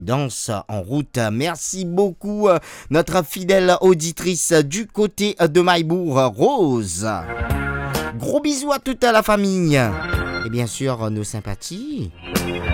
Danse en route. Merci beaucoup, notre fidèle auditrice du côté de Maillebourg, Rose. Gros bisous à toute la famille. Et bien sûr, nos sympathies.